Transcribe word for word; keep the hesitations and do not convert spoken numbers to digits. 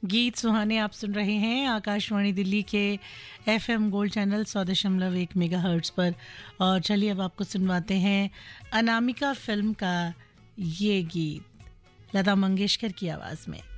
गीत सुहाने आप सुन रहे हैं आकाशवाणी दिल्ली के एफएम गोल्ड चैनल सौ दशमलव एक मेगा हर्ट्स पर। और चलिए अब आपको सुनवाते हैं अनामिका फिल्म का ये गीत लता मंगेशकर की आवाज़ में।